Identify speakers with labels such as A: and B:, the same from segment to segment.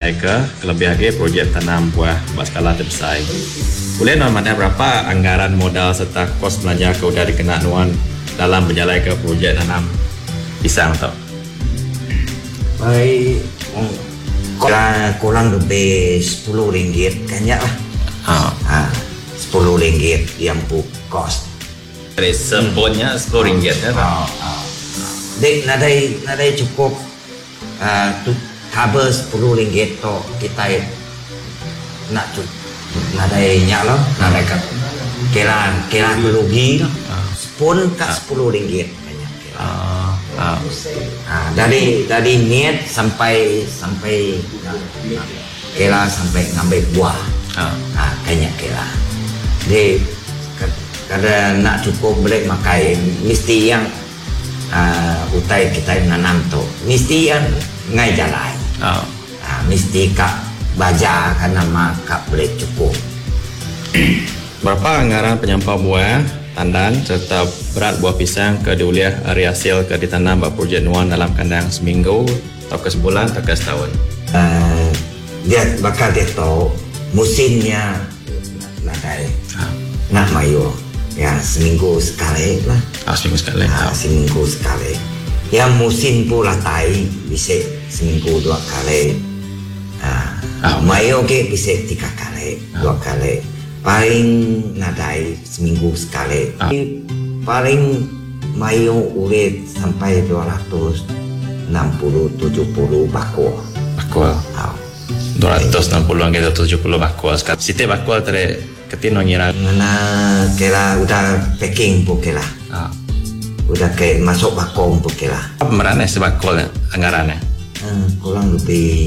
A: mereka, kelebih lagi projek tanam buah berskala terbesar. Boleh Nuan mana berapa anggaran modal serta kos belanja kau dari kena Nuan dalam berjalan ke projek tanam pisang tau?
B: Baik, kurang lebih RM10 kayaknya lah. RM10 yang kos.
A: Dari sebonnya RM10 ya?
B: Dek nadai cukup cover RM10 tu kita nak cukup nadai nyak lah, nadai kat kira rugi lah. Pun kat RM10 kayaknya dari niat sampai kira sampai ngambil buah. Kayaknya kira. Jadi kada nak cukup boleh makai mesti yang utai kita nanam tu mesti yang ngai jalan. Mesti kak baja karena mak boleh cukup.
A: Berapa anggaran penyampau buah, tandan serta berat buah pisang ke diuliah area hasil ke ditanam buat projek Nuan dalam kandang seminggu atau ke sebulan atau ke setahun?
B: Dia bakal dia tahu musimnya nadai nak mayu ya seminggu sekali lah.
A: Seminggu sekali.
B: Seminggu sekali. Yang musim pula tai bisa seminggu 2 kali. Mayo ke bisa 3 kali, 2 kali. Paling nadai seminggu sekali. Paling mayo ulit sampai 260-70 bakul.
A: 260 ke 270 bakul. Siti bakul tadi ketin ngira.
B: Mana kira udah packing pun kira. Udah kayak masuk bakul pun kira.
A: Apa merana sebakul anggarannya?
B: Kurang lebih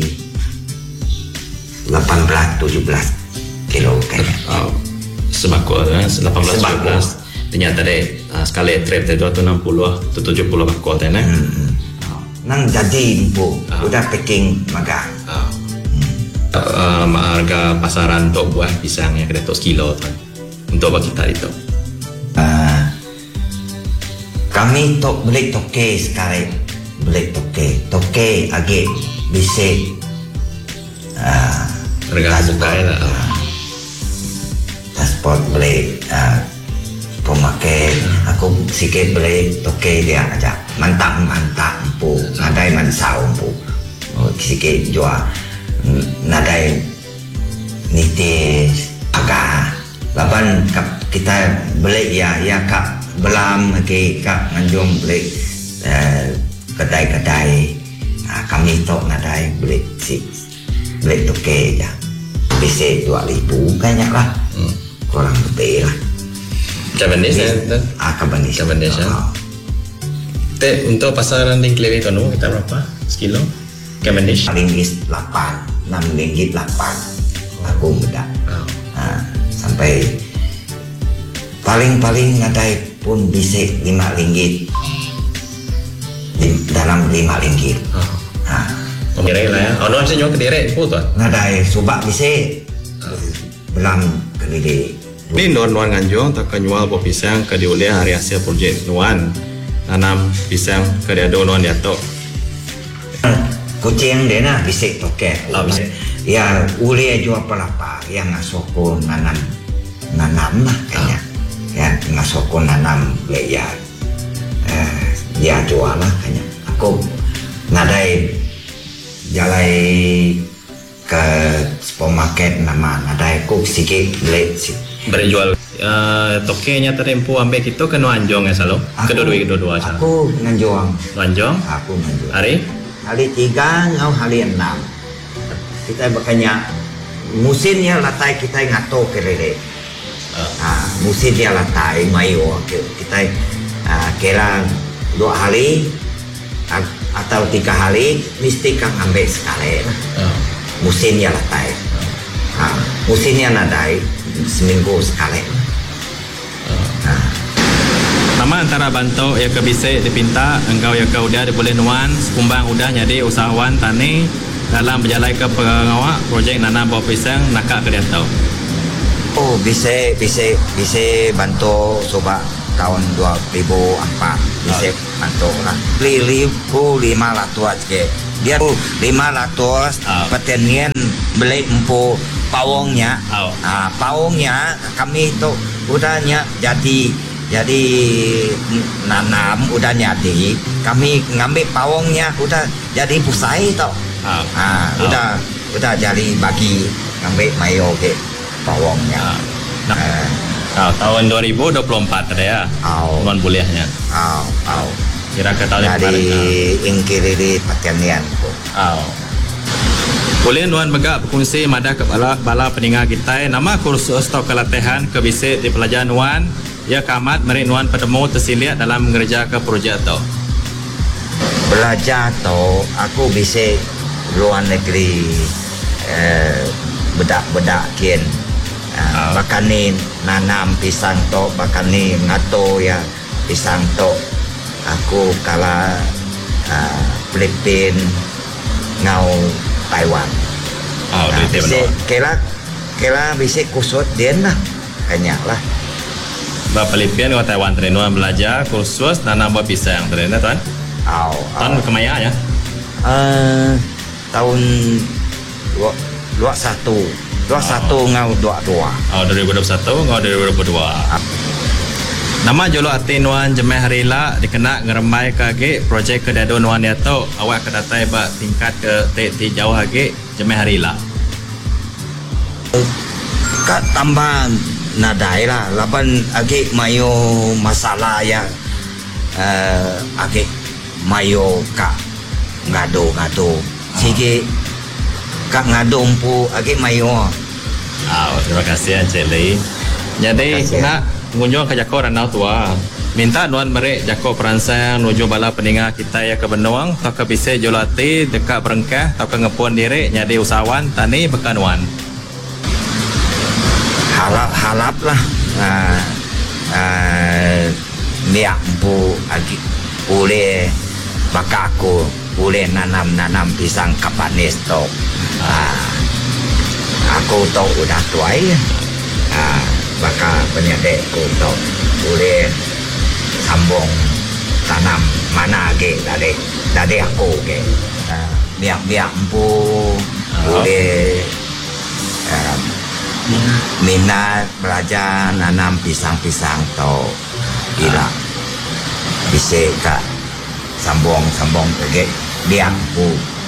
B: 18-17 kilo kayaknya.
A: Sebakul 18-17. Ternyata deh sekali trip dari 260 atau 70 bakul tadi.
B: Nang jadi bu, udah packing magang.
A: Harga pasaran untuk buah pisang yang kena 100 kilo tuan untuk bagi kita itu.
B: Kami tok beli toke sekali, beli toke agak bisa
A: harga sesuai lah.
B: Transport beli pemakai aku sikit beli toke dia aja mantap pu, nadai mansau pu, sikit jual. Nadai nitis agak laban kita beli ya kak belam ke kak nganjung beli kedai kami tok nadai beli toke ya bisa 2,000 kayaknya lah. Kurang lebih lah.
A: Cabanese
B: Cabanese
A: untuk pasaran di Kleve itu kita berapa sekilo? Cabanese
B: RM6 8 aku muda. Sampai paling nadai pun bisa RM5 dalam RM5.
A: Kira lah ya. Nuan bisa jual ke direct pun tuan.
B: Nadai subak bisa belam kediri.
A: Ini Nuan nganjung tak kenyual buah pisang ke diuliah hari hasil projek Nuan tanam pisang ke diado Nuan diatok.
B: Kucing dia nak bisa toke. Ya uli jual pelapa yang ngasoko nanam lah kayaknya. Ya ngasoko nanam ya dia jual lah kayaknya. Aku nadai jalai ke supermarket nama nadai aku sikit beli
A: berjual tokenya terempu ambil kita ke Nuanjong ya selalu. Kedua-dua salah.
B: Aku nganjong.
A: Nuanjong.
B: Aku nganjong.
A: Hari
B: 3 atau hari 6 kita bakanya musimnya latai kita ngato kerele. Musimnya latai mayo kita kira 2 hari atau 3 hari mesti kang ambil sekali. Musimnya latai. Musimnya nadai seminggu sekali.
A: Sama antara bantu yang kebisa dipinta engkau yang kau udah boleh Nuan sekumbang udah jadi usahawan tani dalam berjalan ke pengawak projek nanam buah pisang nakak ke dia tahu.
B: Oh bisa bantu coba tahun 2004 bisa bantu lah. 1,500 ke dia 500 pertanian beli empu pawongnya. Pawongnya kami itu udahnya jadi nanam udah jadi, kami ngambil pawongnya udah jadi pusai tau. Udah jadi bagi ngambil mayo ke pawongnya.
A: Tahun 2024 ada ya tuan bolehnya. Kira ke tahun
B: dari ingkiri di pertanian.
A: Boleh nuan megak berfungsi mada ke bala peningat kita nama kursus atau kelatihan ke bisik di pelajaran nuan ya kamat meri nuan petemu tersiliat dalam mengerja ke projek tu.
B: Belajar tu aku bisik luar negeri bedak-bedak kian bahkan ni nanam pisang tu, bahkan ni ngato ya pisang tu aku kala Filipin ngau Taiwan. Bisik kela bisik kusut dia lah banyak lah.
A: Filipin ke Taiwan tadi nuan belajar kursus nanam buah pisang tadi tuan. Tahun kemaya ya?
B: Tahun 21 ngau 22.
A: 2021 ngau 2022. Nama jolo ati nuan jemai harila dikena ngeremai kage projek kedado nuan ya tu awak kedatai ba tingkat ke ti jauh lagi jemai harila.
B: Kat tambah nadai lah laban agi mayo masalah ya agi mayo kak ngado sige kak ngado empu agi mayo.
A: Terima kasih Encik Lee. Jadi nak mengunjung ke Jako Ranau Tua minta nuan merek Jako peransang nuju bala peningat kita ya ke Benuang atau ke Bisik Jolati dekat Berengkah atau ke Ngepun diri nyadi usahawan tani bekan nuan
B: halap lah niak bu agi boleh baka aku boleh nanam pisang kapanis tu. Aku tahu udah tuai baka penyedek aku tahu boleh sambung tanam mana ke dari aku ke biak empu boleh minat belajar nanam pisang-pisang tau gila bisa kak sambung ke biak empu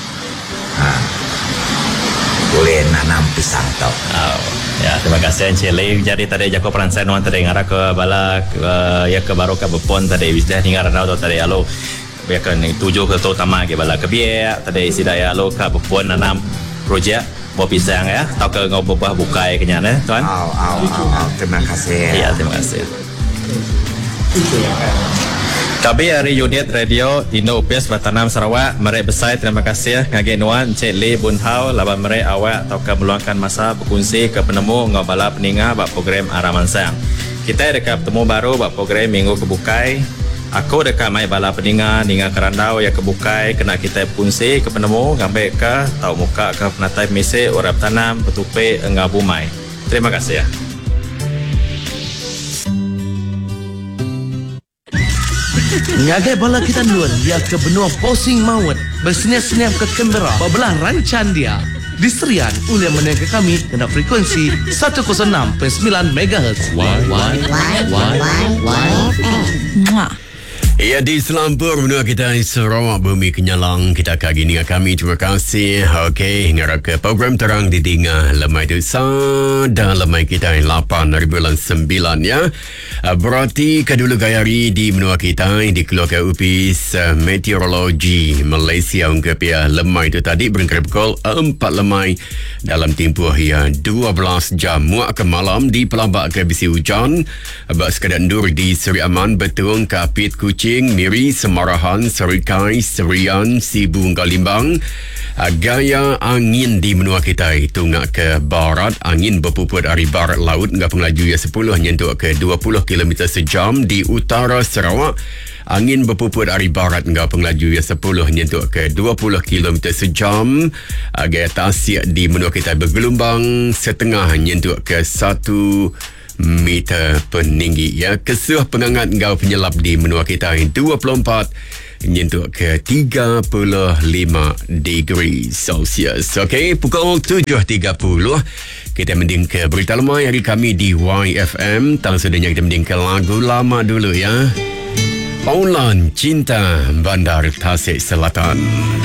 B: boleh nanam pisang tau.
A: Ya, terima kasih Encik Lee. Jadi tadi Jako peransang nuan tadi ngara ke bala ya ke baru ke Bepon tadi wisdah ngara nau tadi alo ya kan tujuh ke utama ke bala ke biak tadi sidaya alo ke Bepon nanam projek buah pisang ya atau ke ngau buah bukai kenyana tuan.
B: Terima kasih.
A: Ya, terima kasih. Kami dari unit radio Indo UPS Batanam Sarawak mereka besar terima kasih ngagi nuan Encik Lee Bun Hau laban mereka awak atau ke meluangkan masa berkongsi ke penemu ngabala peningat bak program Araman Sang. Kita dekat bertemu baru bak program Minggu Kebukai. Aku dekat mai bala peningat dengan kerandau yang kebukai kena kita berkongsi ke penemu ngambil ke tau muka ke penatai mesej urap tanam petupe ngabumai. Terima kasih ya.
C: Ngagai bala kita luan dia ke benua posing mawat bersenyap-senyap ke Canberra bebelah rancan dia diserian oleh menengah kami kena frekuensi 106.9 MHz.
D: Ya, di Selampur benua kita di Sarawak Bumi Kenyalang kita kali ini kami terima kasih. Okey, ngarap ke program terang di Dinga lemai tu dan lemai kita yang 8 dari bulan 9 ya. Berarti kedua gayari di benua kita di keluarga UPS Meteorologi Malaysia ungkap ya lemai itu tadi berangkat pukul 4 lemai dalam tempoh ya 12 jam muak ke malam di pelambak ke bisi hujan bak sekadar ndur di Seri Aman Betung Kapit Kuching Miri Semarahan Serikai Serian Sibu Galimbang. Gaya angin di benua kita itu ngak ke barat angin berpuput dari barat laut ngak pengelaju ya 10 nyentuk ke 20 km sejam di utara Sarawak. Angin berpuput dari barat ngak pengelaju ya 10 nyentuk ke 20 km sejam. Gaya tasik di benua kita bergelombang setengah nyentuk ke 1 meter peninggi ya. Kesuh pengangat ngau penyelap di menua kita 24 menyentuh ke 35 degree Celsius. Okey, pukul 7.30 kita mending ke berita lemah hari kami di YFM. Langsungnya kita mending ke lagu lama dulu ya. Paulan Cinta Bandar Tasik Selatan.